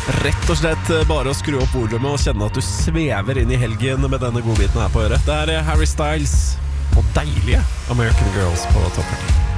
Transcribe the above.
Rett og slett bare å skru opp volumet og kjenne at du svever inn i helgen med denne godbiten her på øret. Det Harry Styles og deilige American Girls på Top 40.